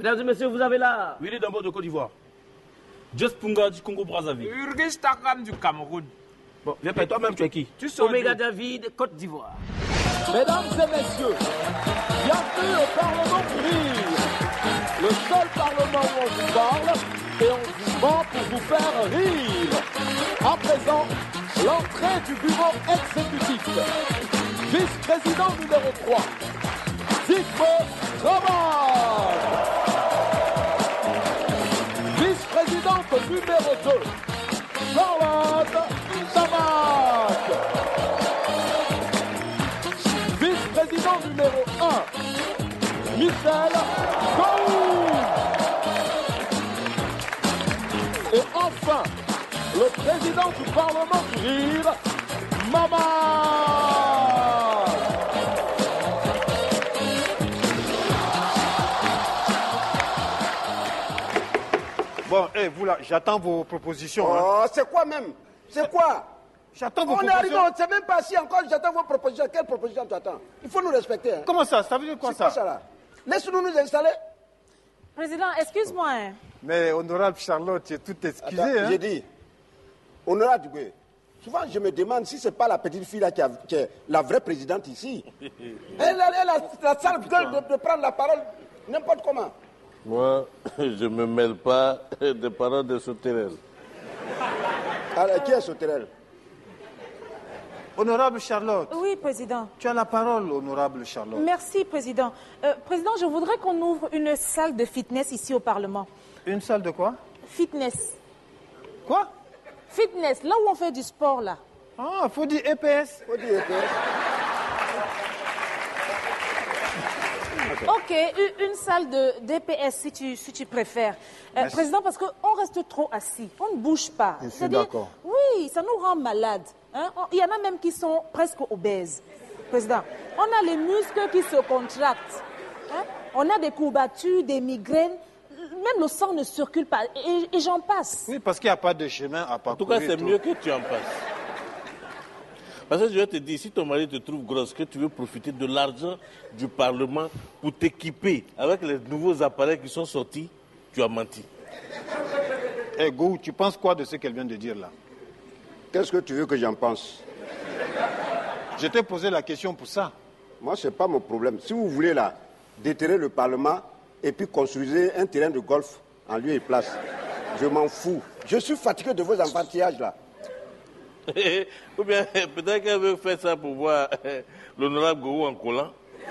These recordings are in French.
Mesdames et messieurs, vous avez là Willy Dambo de Côte d'Ivoire. Just Punga du Congo-Brazzaville. Urgis Takam du Cameroun. Bon, viens pas, toi-même, tu es qui? Tu sais Omega David, Côte d'Ivoire. Mesdames et messieurs, bienvenue au Parlement Rire. Le seul Parlement où on vous parle et on vous ment pour vous faire rire. À présent, l'entrée du bureau exécutif. Vice-président numéro 3, Dites-moi Travail. Vice-présidente numéro 2, Charlotte Samac. Vice-président numéro 1, Michel Gaou. Et enfin, le président du Parlement du Rire, Maman. Bon, vous là, j'attends vos propositions. Oh, c'est quoi même? C'est quoi? J'attends vos propositions. On est arrivé, on ne sait même pas si encore j'attends vos propositions. Quelle proposition tu attends? Il faut nous respecter. Hein. Comment ça? Ça veut dire quoi ça? C'est quoi ça là? Laisse-nous nous installer. Président, excuse-moi. Hein. Mais honorable Charlotte, tu es toute excusée. Attends, hein? J'ai dit, honorable Dubé, souvent je me demande si ce n'est pas la petite fille là qui est la vraie présidente ici. Elle a la sale gueule de prendre la parole n'importe comment. Moi, je ne me mêle pas des paroles de Sauterelle. Alors, qui est Sauterelle? Honorable Charlotte. Oui, Président. Tu as la parole, honorable Charlotte. Merci, Président. Président, je voudrais qu'on ouvre une salle de fitness ici au Parlement. Une salle de quoi? Fitness. Quoi? Fitness, là où on fait du sport, là. Ah, faut dire EPS. Faut dire EPS. Ok, une salle d'EPS si tu préfères. Président, parce qu'on reste trop assis, on ne bouge pas. Je suis d'accord. Oui, ça nous rend malades. Hein? Il y en a même qui sont presque obèses. Président, on a les muscles qui se contractent. Hein? On a des courbatures, des migraines. Même le sang ne circule pas. Et j'en passe. Oui, parce qu'il n'y a pas de chemin à parcourir. En tout cas, c'est mieux que tu en passes. Parce que je vais te dire, si ton mari te trouve grosse, que tu veux profiter de l'argent du Parlement pour t'équiper avec les nouveaux appareils qui sont sortis, tu as menti. Eh, Gou, tu penses quoi de ce qu'elle vient de dire là? Qu'est-ce que tu veux que j'en pense? Je t'ai posé la question pour ça. Moi, ce n'est pas mon problème. Si vous voulez là, déterrer le Parlement et puis construisez un terrain de golf en lieu et place, je m'en fous. Je suis fatigué de vos enfantillages là. Ou bien peut-être qu'elle veut faire ça pour voir l'honorable Gou en collant.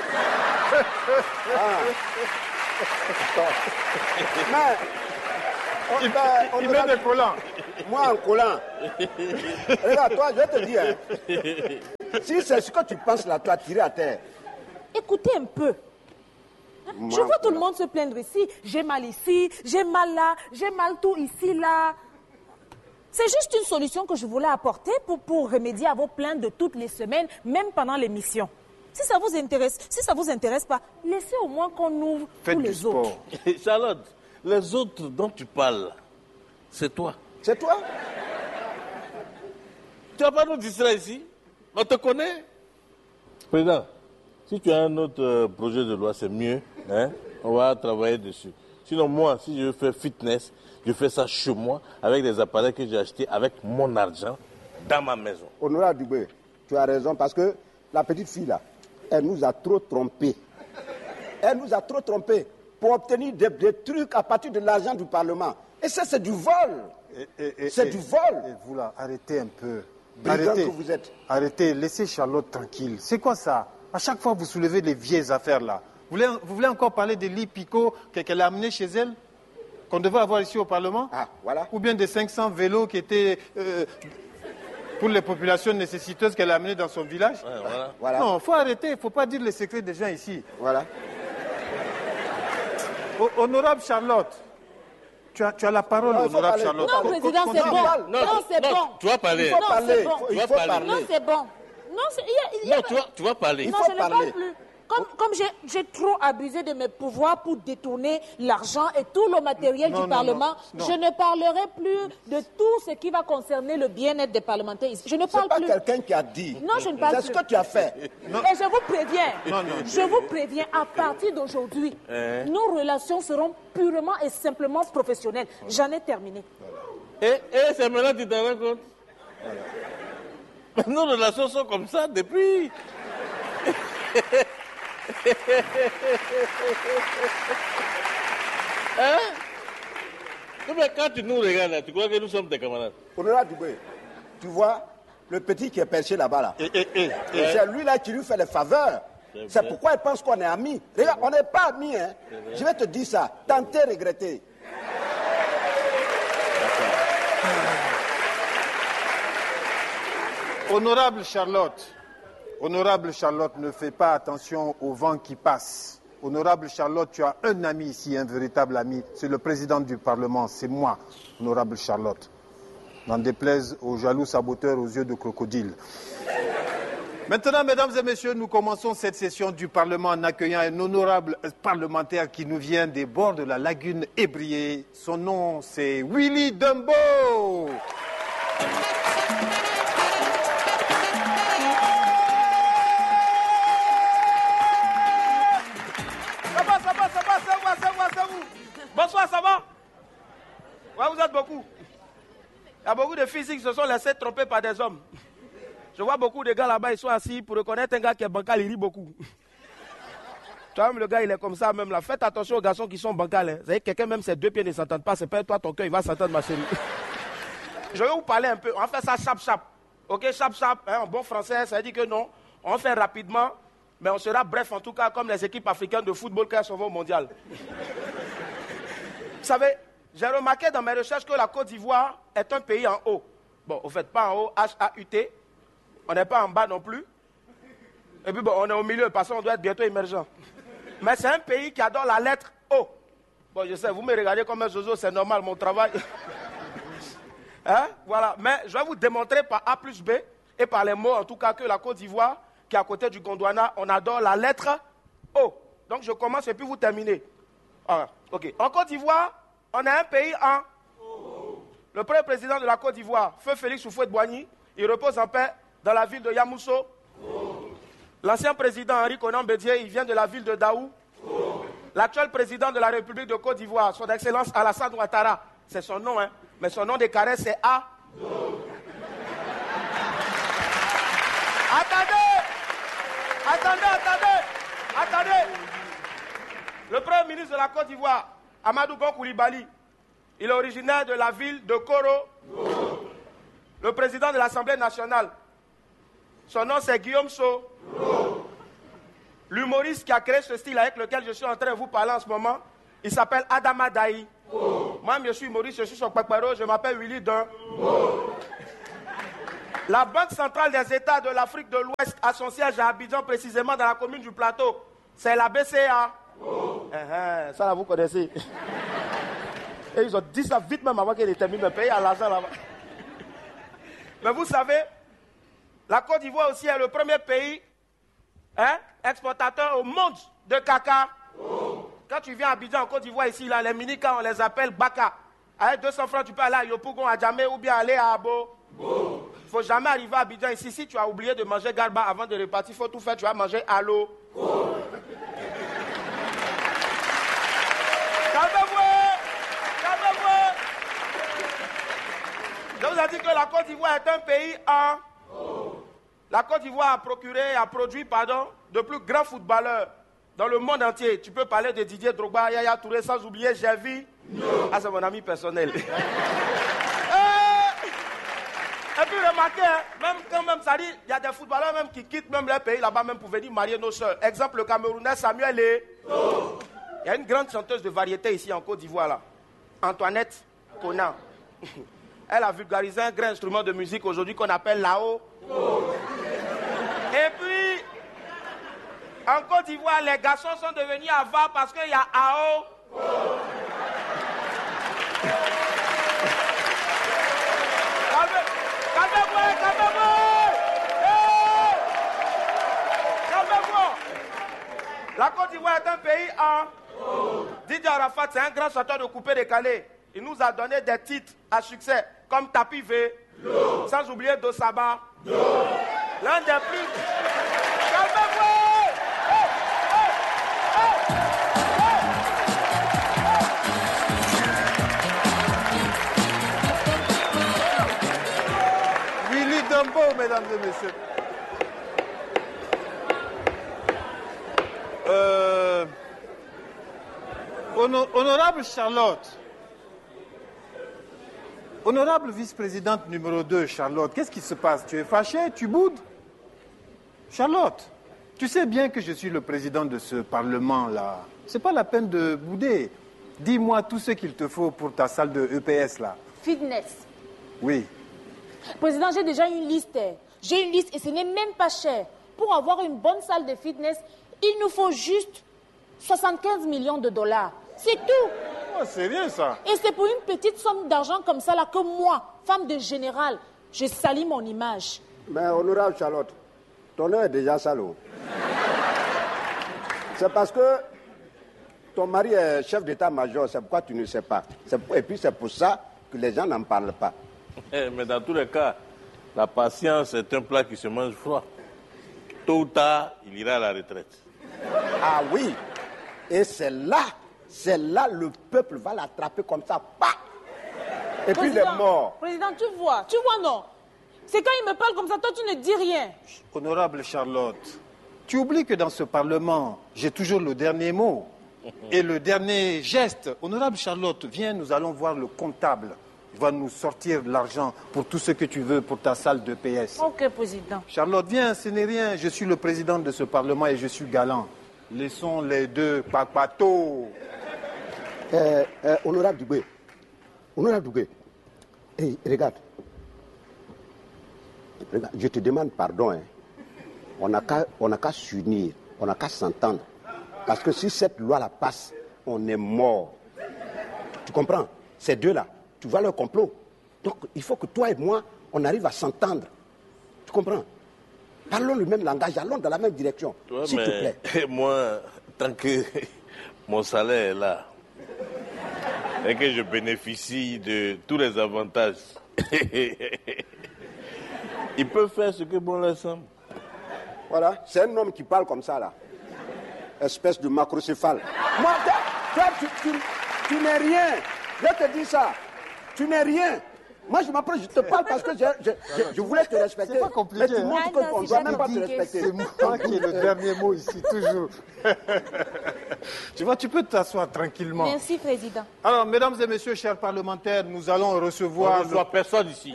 Mais il met des collants. Moi en collant. Regarde, toi, je vais te dire. Hein. Si c'est ce que tu penses là, tu as tiré à terre. Écoutez un peu. Hein? Je vois tout le monde se plaindre ici. J'ai mal ici, j'ai mal là, j'ai mal tout ici, là. C'est juste une solution que je voulais apporter pour remédier à vos plaintes de toutes les semaines, même pendant l'émission. Si ça vous intéresse pas, laissez au moins qu'on ouvre Faites tous du les sport. autres. Charlotte, les autres dont tu parles, c'est toi. C'est toi? Tu vas pas nous distraire ici? On te connaît? Président, si tu as un autre projet de loi, c'est mieux. Hein? On va travailler dessus. Sinon, moi, si je veux faire fitness, je fais ça chez moi, avec des appareils que j'ai achetés avec mon argent, dans ma maison. Honorable Dubé, tu as raison, parce que la petite fille là, elle nous a trop trompés. Elle nous a trop trompés pour obtenir des trucs à partir de l'argent du Parlement. Et ça, c'est du vol. C'est du vol. Et vous là, arrêtez un peu. Brigand Arrêtez. que vous êtes. Arrêtez, laissez Charlotte tranquille. C'est quoi ça? À chaque fois, vous soulevez les vieilles affaires là. Vous voulez encore parler des lits picots qu'elle a amenés chez elle, qu'on devait avoir ici au Parlement? Ah, voilà. Ou bien des 500 vélos qui étaient pour les populations nécessiteuses qu'elle a amenés dans son village? Ouais, Voilà. Non, il faut arrêter, il ne faut pas dire les secrets des gens ici. Voilà. Honorable Charlotte, tu as la parole, Non, honorable parler. Charlotte. Non, Président, c'est bon. Non, c'est bon. Tu vas parler. Il faut parler. c'est bon. Il faut parler. Non, c'est bon. Non, Tu vas parler. Non, je ne parle plus. comme j'ai trop abusé de mes pouvoirs pour détourner l'argent et tout le matériel du Parlement, je ne parlerai plus de tout ce qui va concerner le bien-être des parlementaires ici. Je ne parle plus. C'est pas quelqu'un qui a dit. Non, je ne parle plus. C'est ce que tu as fait. Et je vous préviens, à partir d'aujourd'hui, nos relations seront purement et simplement professionnelles. J'en ai terminé. Et c'est maintenant que tu te rends compte. Nos relations sont comme ça depuis. Hein? Mais quand tu nous regardes, là, tu crois que nous sommes tes camarades? Honorable Dubé, tu vois, le petit qui est perché là-bas, là, c'est lui-là qui lui fait les faveurs. C'est pourquoi il pense qu'on est amis. Regarde, on n'est pas amis, hein. Je vais te dire ça. Tenter, regretter. Honorable Charlotte, ne fais pas attention au vent qui passe. Honorable Charlotte, tu as un ami ici, un véritable ami. C'est le président du Parlement, c'est moi, Honorable Charlotte. N'en déplaise aux jaloux saboteurs aux yeux de crocodile. Maintenant, mesdames et messieurs, nous commençons cette session du Parlement en accueillant un honorable parlementaire qui nous vient des bords de la lagune Ébrié. Son nom, c'est Willy Dumbo. C'est vous. Bonsoir, ça va? Ouais, vous êtes beaucoup. Il y a beaucoup de filles qui se sont laissées tromper par des hommes. Je vois beaucoup de gars là-bas, ils sont assis pour reconnaître un gars qui est bancal, il rit beaucoup. Tu vois, même le gars, il est comme ça même là. Faites attention aux garçons qui sont bancals. Hein. Vous savez, quelqu'un, même ses deux pieds ne s'entendent pas, c'est pas toi, ton cœur, il va s'entendre, ma chérie. Je vais vous parler un peu. On va faire ça chap-chap. Ok, chap-chap, hein, en bon français, ça veut dire que non. On va faire rapidement, mais on sera bref, en tout cas, comme les équipes africaines de football quand elles sont au mondial. Vous savez, j'ai remarqué dans mes recherches que la Côte d'Ivoire est un pays en haut. Bon, au fait, pas en haut, H-A-U-T. On n'est pas en bas non plus. Et puis, bon, on est au milieu, parce qu'on doit être bientôt émergent. Mais c'est un pays qui adore la lettre O. Bon, je sais, vous me regardez comme un zozo, c'est normal, mon travail. Hein? Voilà. Mais je vais vous démontrer par A plus B, et par les mots, en tout cas, que la Côte d'Ivoire, qui est à côté du Gondwana, on adore la lettre O. Donc, je commence et puis vous terminez. Ah, ok. En Côte d'Ivoire, on a un pays en O. Le premier président de la Côte d'Ivoire, Feu Félix Houphouët-Boigny, il repose en paix dans la ville de Yamoussoukro. L'ancien président Henri Konan Bédié, il vient de la ville de Daou. L'actuel président de la République de Côte d'Ivoire, son excellence Alassane Ouattara, c'est son nom, hein, mais son nom de carré c'est A. Attendez. Le premier ministre de la Côte d'Ivoire, Amadou Bon Coulibaly, il est originaire de la ville de Koro. Le président de l'Assemblée nationale, son nom c'est Guillaume So. L'humoriste qui a créé ce style avec lequel je suis en train de vous parler en ce moment, il s'appelle Adama Daï. Moi, je suis humoriste, je suis son paparo, je m'appelle Willy Dumbo. La Banque centrale des États de l'Afrique de l'Ouest a son siège à Abidjan, précisément dans la commune du Plateau. C'est la BCA. Ça là, vous connaissez. Et ils ont dit ça vite même avant qu'ils terminent de payer à l'argent là-bas. Mais vous savez, la Côte d'Ivoire aussi est le premier pays exportateur au monde de caca. Quand tu viens à Abidjan en Côte d'Ivoire ici, là, les minicas, on les appelle Baka. Avec 200 francs, tu peux aller à Yopougon, à Djamé ou bien aller à Abo. Il ne faut jamais arriver à Abidjan ici. Si tu as oublié de manger garba avant de repartir, il faut tout faire, tu vas manger à l'eau. Calmez-vous. Je vous ai dit que la Côte d'Ivoire est un pays en... La Côte d'Ivoire a produit de plus grands footballeurs dans le monde entier. Tu peux parler de Didier Drogba, Yaya Touré, sans oublier Gervais. Ah, c'est mon ami personnel. Et puis remarquez, ça dit, il y a des footballeurs même qui quittent même leur pays là-bas même pour venir marier nos soeurs. Exemple, le Camerounais Samuel et... Il y a une grande chanteuse de variété ici en Côte d'Ivoire là, Antoinette Conan. Elle a vulgarisé un grand instrument de musique aujourd'hui qu'on appelle l'AO. Et puis, en Côte d'Ivoire, les garçons sont devenus avares parce qu'il y a AO. Calmez-vous. La Côte d'Ivoire est un pays en... Didier Arafat, c'est un grand chanteur de coupé-décalé. Il nous a donné des titres à succès, comme Tapi V, sans oublier Dosaba. L'un des plus... Calmez-vous! Willy Dumbo, mesdames et messieurs. Honorable Charlotte, honorable vice-présidente numéro 2, Charlotte, qu'est-ce qui se passe? Tu es fâchée? Tu boudes? Charlotte, tu sais bien que je suis le président de ce Parlement-là. C'est pas la peine de bouder. Dis-moi tout ce qu'il te faut pour ta salle de EPS, là. Fitness. Oui. Président, j'ai déjà une liste. J'ai une liste et ce n'est même pas cher. Pour avoir une bonne salle de fitness, il nous faut juste 75 millions de dollars. C'est tout. Oh, c'est rien, ça. Et c'est pour une petite somme d'argent comme ça là que moi, femme de général, je salis mon image. Mais honorable Charlotte, ton heure est déjà salaud. C'est parce que ton mari est chef d'état-major, c'est pourquoi tu ne sais pas. Et puis c'est pour ça que les gens n'en parlent pas. Mais dans tous les cas, la patience est un plat qui se mange froid. Tôt ou tard, il ira à la retraite. Ah oui. Et c'est là le peuple va l'attraper comme ça. Bah. Et puis il est mort. Président, tu vois non. C'est quand il me parle comme ça, toi tu ne dis rien. Honorable Charlotte, tu oublies que dans ce Parlement, j'ai toujours le dernier mot et le dernier geste. Honorable Charlotte, viens, nous allons voir le comptable. Il va nous sortir l'argent pour tout ce que tu veux pour ta salle de PS. Ok, président. Charlotte, viens, ce n'est rien. Je suis le président de ce Parlement et je suis galant. Laissons les deux papatos. Honorable Dubé. Honorable Dubé. Hey, regarde. Je te demande pardon. Hein. On n'a qu'à s'unir. On n'a qu'à s'entendre. Parce que si cette loi-là passe, on est mort. Tu comprends? Ces deux-là, tu vois leur complot. Donc, il faut que toi et moi, on arrive à s'entendre. Tu comprends? Parlons le même langage, allons dans la même direction, Ouais, s'il te plaît. Moi, tant que mon salaire est là et que je bénéficie de tous les avantages, ils peuvent faire ce que bon leur semble. Voilà, c'est un homme qui parle comme ça, là. Espèce de macrocéphale. Moi, toi, tu n'es rien. Je te dis ça. Tu n'es rien. Moi, je m'approche, je te parle parce que je voulais te respecter. C'est pas compliqué. Mais tu montres qu'on ne doit même pas te respecter. C'est moi qui ai le dernier mot ici, toujours. Tu vois, tu peux t'asseoir tranquillement. Merci, président. Alors, mesdames et messieurs, chers parlementaires, nous allons recevoir... On ne reçoit personne ici.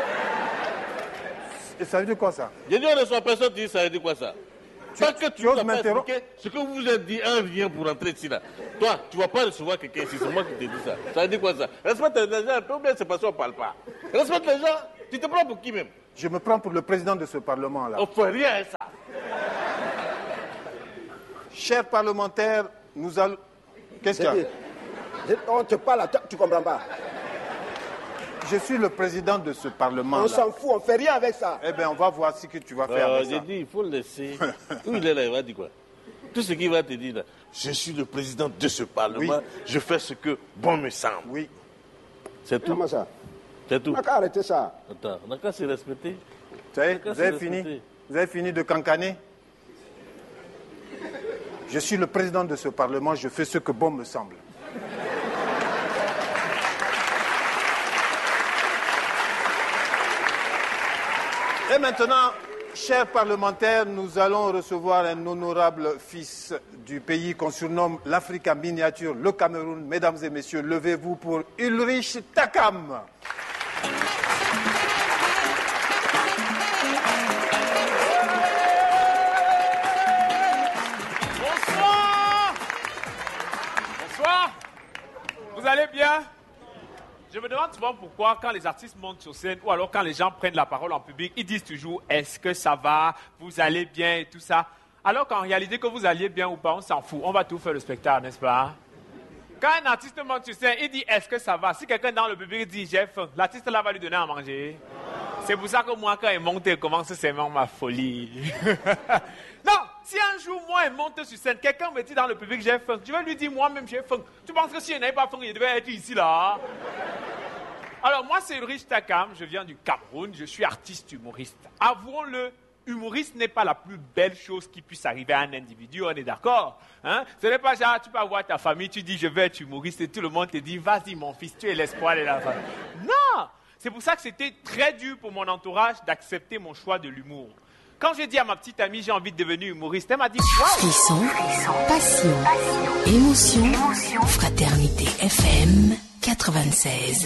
Et ça veut dire quoi, ça? J'ai dit on ne reçoit personne ici, ça veut dire quoi ça? Tant que tu oses n'as pas m'interrompre? expliqué ce que vous vous êtes dit un rien pour entrer ici là. Toi, tu ne vas pas recevoir quelqu'un ici, c'est moi qui te dis ça. Ça veut dire quoi ça? Respecte les gens, peu bien c'est parce qu'on ne parle pas. Respecte les gens, tu te prends pour qui même? Je me prends pour le président de ce Parlement-là. On ne fait rien à ça. Chers parlementaires, nous allons... Qu'est-ce qu'il y a? On te parle, tu ne comprends pas. Je suis le président de ce Parlement-là. On s'en fout, on ne fait rien avec ça. Eh bien, on va voir ce que tu vas faire avec J'ai ça. dit, il faut le laisser. Où il est là, il va dire quoi? Tout ce qu'il va te dire là, je suis le président de ce Parlement, Oui. je fais ce que bon me semble. Oui. C'est tout. Comment ça? C'est tout. On n'a qu'à arrêter ça. Attends, on n'a qu'à se respecter. Ça y est, Qu'est-ce vous avez que fini? c'était? Vous avez fini de cancaner? Je suis le président de ce Parlement, je fais ce que bon me semble. Et maintenant, chers parlementaires, nous allons recevoir un honorable fils du pays qu'on surnomme l'Afrique en miniature, le Cameroun. Mesdames et messieurs, levez-vous pour Ulrich Takam. Bonsoir. Bonsoir. Vous allez bien? Je me demande souvent pourquoi quand les artistes montent sur scène ou alors quand les gens prennent la parole en public, ils disent toujours « Est-ce que ça va? Vous allez bien ?» et tout ça. Alors qu'en réalité, que vous alliez bien ou pas, on s'en fout. On va tout faire le spectacle, n'est-ce pas? Quand un artiste monte sur scène, il dit « Est-ce que ça va ?» Si quelqu'un dans le public dit « J'ai faim », l'artiste là va lui donner à manger. C'est pour ça que moi, quand il monte, il commence, c'est vraiment ma folie. Non! si un jour, moi, elle monte sur scène, quelqu'un me dit dans le public, j'ai faim, je vais lui dire, moi-même, j'ai faim. Tu penses que si je n'avais pas faim, il devait être ici, là? Alors, moi, c'est Ulrich Takam, je viens du Cameroun, je suis artiste humoriste. Avouons-le, humoriste n'est pas la plus belle chose qui puisse arriver à un individu, on est d'accord, hein? Ce n'est pas genre, tu peux avoir ta famille, tu dis, je vais être humoriste, et tout le monde te dit, vas-y, mon fils, tu es l'espoir de la famille. Non! C'est pour ça que c'était très dur pour mon entourage d'accepter mon choix de l'humour. Quand j'ai dit à ma petite amie, j'ai envie de devenir humoriste, elle m'a dit, waouh! Frisson, passion, émotion, fraternité FM 96.